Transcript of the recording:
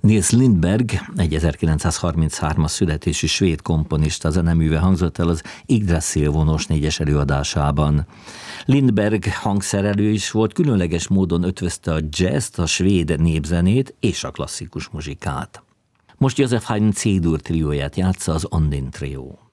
Nils Lindberg, egy 1933-as születésű svéd komponista zeneműve hangzott el az Yggdrasil vonós 4-es előadásában. Lindberg hangszerelő is volt, különleges módon ötvözte a jazzt, a svéd népzenét és a klasszikus muzsikát. Most Josef Haydn C-dur trióját játsza az Ondine Trio.